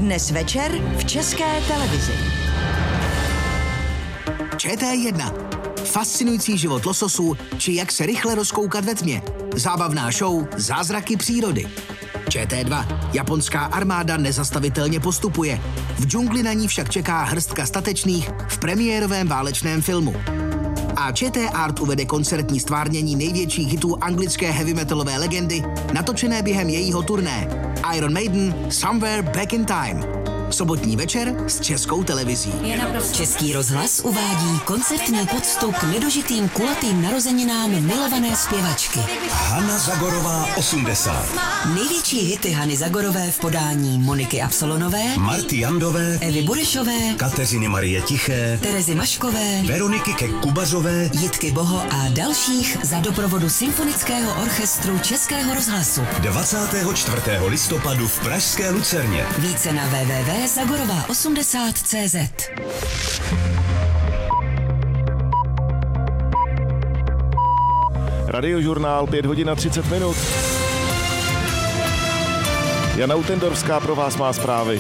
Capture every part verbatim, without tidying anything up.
Dnes večer v České televizi. Č T jedna. Fascinující život lososů, či jak se rychle rozkoukat ve tmě. Zábavná show Zázraky přírody. Č T dva. Japonská armáda nezastavitelně postupuje. V džungli na ní však čeká hrstka statečných v premiérovém válečném filmu. A Č T Art uvede koncertní stvárnění největších hitů anglické heavy metalové legendy, natočené během jejího turné Iron Maiden Somewhere Back in Time. Sobotní večer s Českou televizí. Český rozhlas uvádí koncertní poctu k nedožitým kulatým narozeninám milované zpěvačky. Hana Zagorová osmdesát. Největší hity Hany Zagorové v podání Moniky Absolonové, Marty Jandové, Evy Burešové, Kateřiny Marie Tiché, Terezy Maškové, Veroniky Kek-Kubařové, Jitky Boho a dalších za doprovodu Symfonického orchestru Českého rozhlasu. dvacátého čtvrtého listopadu v pražské Lucerně. Více na w w w tečka zagorová osmdesát tečka cé zet. Radiožurnál pět hodin a třicet minut. Jana Utendorská pro vás má zprávy.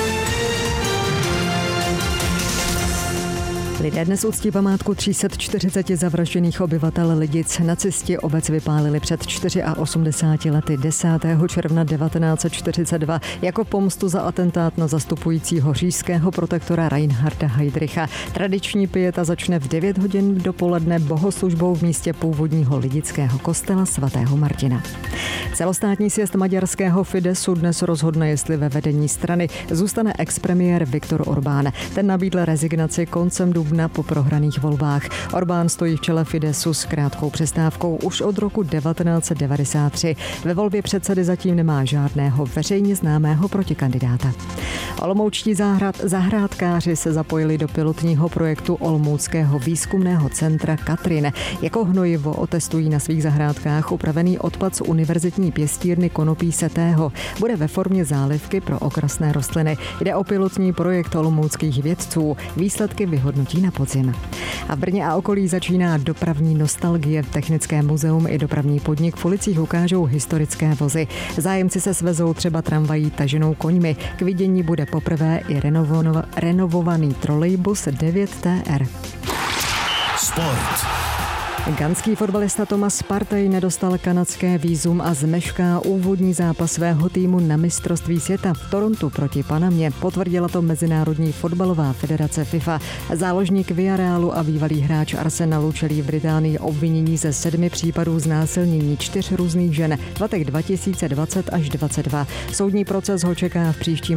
Lidé dnes uctí památku tři sta čtyřicet zavražděných obyvatel Lidic. Nacisti obec vypálili před osmdesáti čtyřmi lety desátého června devatenáct set čtyřicet dva jako pomstu za atentát na zastupujícího říšského protektora Reinharda Heydricha. Tradiční pieta začne v devět hodin dopoledne bohoslužbou v místě původního lidického kostela svatého Martina. Celostátní sjezd maďarského Fidesu dnes rozhodne, jestli ve vedení strany zůstane expremiér Viktor Orbán. Ten nabídl rezignaci koncem dubna po prohraných volbách. Orbán stojí v čele Fidesu s krátkou přestávkou už od roku devatenáct set devadesát tři. Ve volbě předsedy zatím nemá žádného veřejně známého protikandidáta. Olomoučtí zahrad, zahrádkáři se zapojili do pilotního projektu Olomouckého výzkumného centra Katrin. Jako hnojivo otestují na svých zahrádkách upravený odpad z univerzitní pěstírny konopí setého. Bude ve formě zálivky pro okrasné rostliny. Jde o pilotní projekt olomouckých vědců. Výsledky vyhodnotí na podzim. A v Brně a okolí začíná dopravní nostalgie. Technické muzeum i dopravní podnik v ulicích ukážou historické vozy. Zájemci se svezou třeba tramvají taženou koňmi. K vidění bude poprvé i renovo- renovovaný trolejbus devět T R. Sport. Ganský fotbalista Thomas Partey nedostal kanadské vízum a zmešká úvodní zápas svého týmu na mistrovství světa v Torontu proti Panamě. Potvrdila to Mezinárodní fotbalová federace FIFA. Záložník Villarealu a bývalý hráč Arsenalu čelí v Británii obvinění ze sedmi případů znásilnění čtyř různých žen v letech dva tisíce dvacet až dvacet dva. Soudní proces ho čeká v příštím